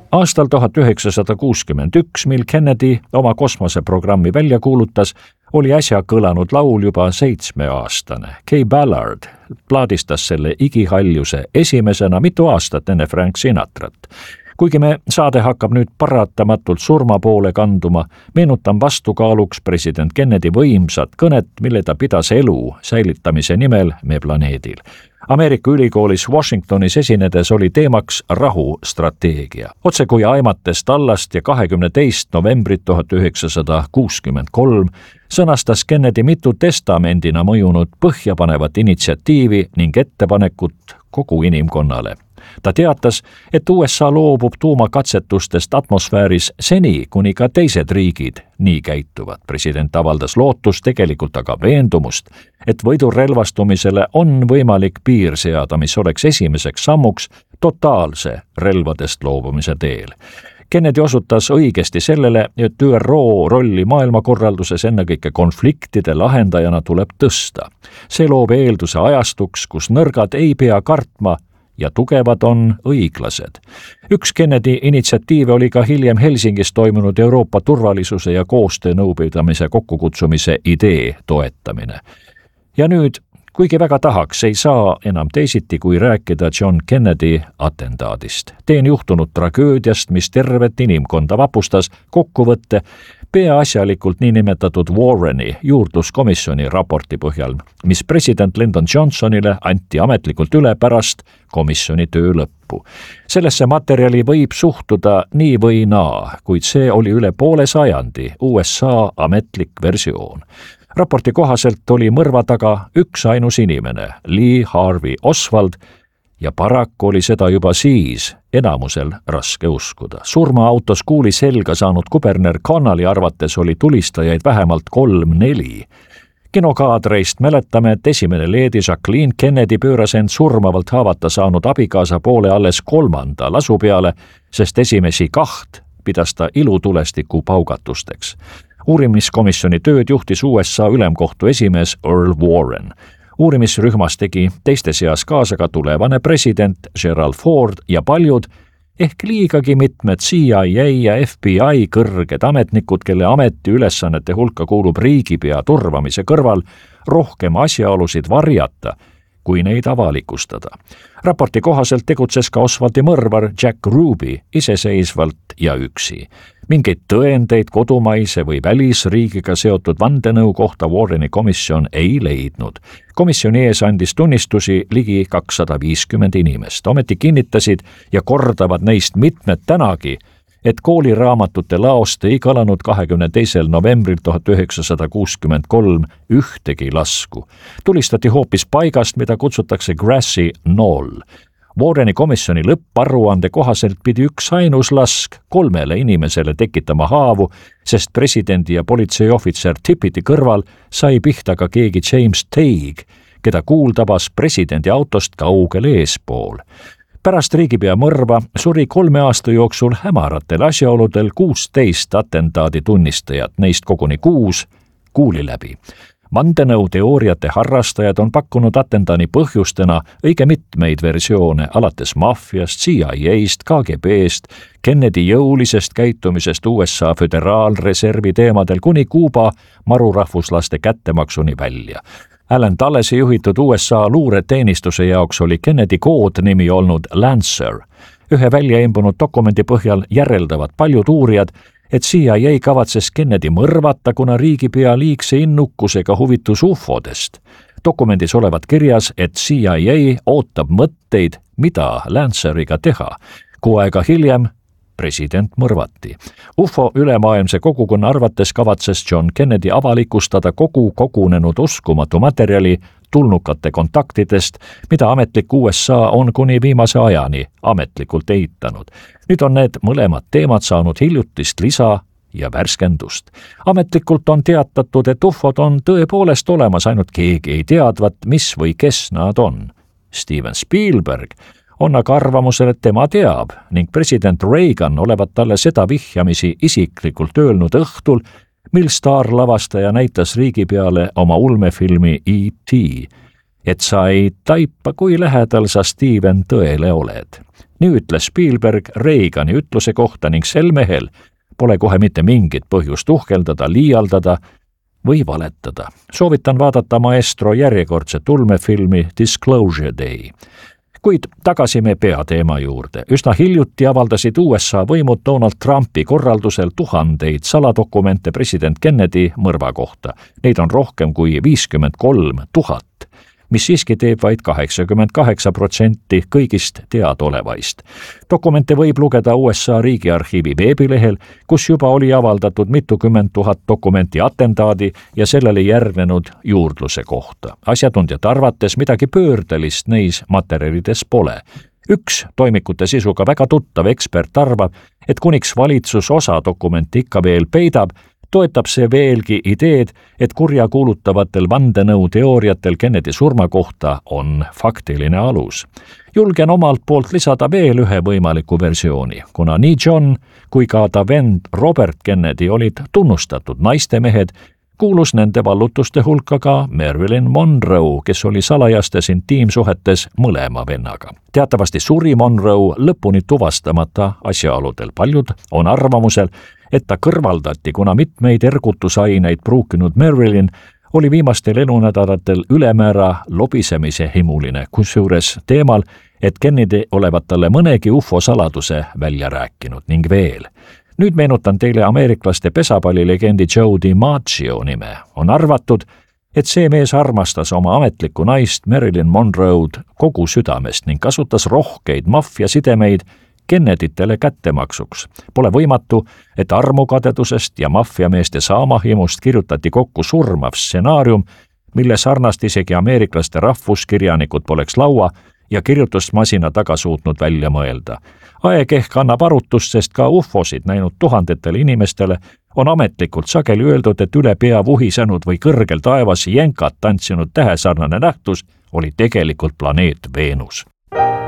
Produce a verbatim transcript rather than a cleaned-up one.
Aastal tuhat üheksasada kuuskümmend üks, mil Kennedy oma kosmoseprogrammi välja kuulutas, oli äsja kõlanud laul juba seitsmeaastane. Kay Ballard plaadistas selle igihaljuse esimesena mitu aastat enne Frank Sinatrat. Kuigi me saade hakkab nüüd paratamatult surma poole kanduma, meenutan vastukaaluks president Kennedy võimsat kõnet, mille ta pidas elu säilitamise nimel meie planeedil. Ameerika ülikoolis Washingtonis esinedes oli teemaks rahustrateegia. Otse kui aimates tallast ja kahekümne teist novembrit tuhat üheksasada kuuskümmend kolm sõnastas Kennedy mitu testamendina mõjunud põhjapanevat initsiatiivi ning ettepanekut kogu inimkonnale. Ta teatas, et U S A loobub tuumakatsetustest atmosfääris seni, kuni ka teised riigid nii käituvad. President avaldas lootust, tegelikult aga veendumust, et võidurelvastumisele on võimalik piir seada, mis oleks esimeseks sammuks totaalse relvadest loobumise teel. Kennedy osutas õigesti sellele, et Ü R O rolli maailmakorralduses ennekõike konfliktide lahendajana tuleb tõsta. See loob eelduse ajastuks, kus nõrgad ei pea kartma ja tugevad on õiglased. Üks Kennedy initsiatiive oli ka hiljem Helsingis toimunud Euroopa turvalisuse ja koostöö nõupidamise kokkukutsumise idee toetamine. Ja nüüd, kuigi väga tahaks, ei saa enam teisiti kui rääkida John Kennedy atentaadist. Teen juhtunud tragöödiast, mis tervet inimkonda vapustas, kokkuvõtte peaasjalikult niinimetatud Warreni juurdluskomisjoni raporti põhjal, mis president Lyndon Johnsonile anti ametlikult üle pärast komisjoni töö lõppu. Sellesse materjali võib suhtuda nii või naa, kuid see oli üle poole sajandi U S A ametlik versioon. Raporti kohaselt oli mõrva taga üks ainus inimene, Lee Harvey Oswald, ja paraku oli seda juba siis enamusel raske uskuda. Surmaautos kuuli selga saanud kuberner Connolly arvates oli tulistajaid vähemalt kolm-neli. Kinokaadreist mäletame, et esimene leedi Jacqueline Kennedy pööras end surmavalt haavata saanud abikaasa poole alles kolmanda lasu peale, sest esimesi kaht pidas ta ilutulestiku paugatusteks. Uurimiskomisjoni tööd juhtis U S A ülemkohtu esimees Earl Warren. Uurimisrühmas tegi teiste seas kaasa ka tulevane president Gerald Ford ja paljud, ehk liigagi mitmed C I A ja F B I kõrged ametnikud, kelle ametiülesannete hulka kuulub riigipea turvamise kõrval rohkem asjaolusid varjata, kui neid avalikustada. Raporti kohaselt tegutses ka Oswaldi mõrvar Jack Ruby iseseisvalt ja üksi. Mingeid tõendeid kodumaise või välisriigiga seotud vandenõu kohta Warreni komisjon ei leidnud. Komisjoni ees andis tunnistusi ligi kakssada viiskümmend inimest. Ometi kinnitasid ja kordavad neist mitmed tänagi, et kooliraamatute laost ei kõlanud kahekümne teisel novembril tuhat üheksasada kuuskümmend kolm ühtegi lasku. Tulistati hoopis paigast, mida kutsutakse Grassy Knoll. Warreni komisjoni lõpparuande kohaselt pidi üks ainus lask kolmele inimesele tekitama haavu, sest presidendi ja politseiohvitser Tippiti kõrval sai pihta ka keegi James Teague, keda kuul tabas presidendi autost kaugel eespool. Pärast riigipea mõrva suri kolme aasta jooksul hämaratel asjaoludel kuusteist atentaadi tunnistajat, neist koguni kuus kuuli läbi. Vandenõuteooriate harrastajad on pakkunud atentaani põhjustena õige mitmeid versioone, alates maffiast, C I A-st, K G B-st, Kennedy jõulisest käitumisest U S A föderaalreservi teemadel kuni Kuuba marurahvuslaste kättemaksuni välja. Alan Dullesi juhitud U S A luureteenistuse jaoks oli Kennedy koodnimi olnud Lancer. Ühe väljaimbunud dokumendi põhjal järeldavad paljud uurijad, et C I A kavatses Kennedy mõrvata, kuna riigipea liigse innukusega huvitus ufodest. Dokumendis olevat kirjas, et C I A ootab mõtteid, mida Lanceriga teha. Kuu aega hiljem president mõrvati. U F O ülemaailmse kogukonna arvates kavatses John Kennedy avalikustada kogu kogunenud uskumatu materjali tulnukate kontaktidest, mida ametlik U S A on kuni viimase ajani ametlikult eitanud. Nüüd on need mõlemad teemad saanud hiljutist lisa ja värskendust. Ametlikult on teatatud, et ufod on tõepoolest olemas, ainult keegi ei teadvat, mis või kes nad on. Steven Spielberg on aga arvamusel, et tema teab ning president Reagan olevat talle seda vihjamisi isiklikult öelnud õhtul, mil staarlavastaja näitas riigipeale oma ulmefilmi E T, et sa ei taipa, kui lähedal sa Steven tõele oled. nii ütles Spielberg Reagani ütluse kohta ning sel mehel pole kohe mitte mingit põhjust uhkeldada, liialdada või valetada. Soovitan vaadata maestro järjekordset ulmefilmi Disclosure Day. Kuid tagasi me peateema juurde. Üsna hiljuti avaldasid U S A võimud Donald Trumpi korraldusel tuhandeid saladokumente president Kennedy mõrva kohta. Neid on rohkem kui viiskümmend kolm tuhat, mis siiski teeb vaid kaheksakümmend kaheksa protsenti kõigist teadaolevaist. Dokumente võib lugeda U S A riigiarhiivi veebilehel, kus juba oli avaldatud mitukümmend tuhat dokumenti atentaadi ja sellele järgnenud juurdluse kohta. Asjatundjate arvates midagi pöördelist neis materjalides pole. Üks toimikute sisuga väga tuttav ekspert arvab, et kuniks valitsus osa dokumenti ikka veel peidab, toetab see veelgi ideed, et kurja kuulutavatel vandenõuteooriatel Kennedy surma kohta on faktiline alus. Julgen omalt poolt lisada veel ühe võimaliku versiooni, kuna nii John kui ka ta vend Robert Kennedy olid tunnustatud naistemehed, kuulus nende vallutuste hulka ka Marilyn Monroe, kes oli salajastes intiimsuhetes mõlema vennaga. Teatavasti suri Monroe lõpuni tuvastamata asjaoludel. Paljud on arvamusel, et ta kõrvaldati, kuna mitmeid ergutusaineid pruukinud Marilyn oli viimastel elunädalatel ülemäära lobisemise himuline, kusjuures teemal, et Kennedy olevat talle mõnegi ufo saladuse välja rääkinud ning veel. Nüüd meenutan teile ameeriklaste pesapallilegendi Joe DiMaggio nime. On arvatud, et see mees armastas oma ametlikku naist Marilyn Monroe'd kogu südamest ning kasutas rohkeid maffiasidemeid Kenneditele kättemaksuks. Pole võimatu, et armukadedusest ja maffiameeste saamahimust kirjutati kokku surmav stsenaarium, mille sarnast isegi ameeriklaste rahvuskirjanikud poleks laua ja kirjutusmasina taga suutnud välja mõelda. Aeg ehk annab arutust, sest ka ufosid näinud tuhandetele inimestele on ametlikult sageli öeldud, et üle pea vuhisenud või kõrgel taevas jänkat tantsinud tähesarnane nähtus oli tegelikult planeet Veenus.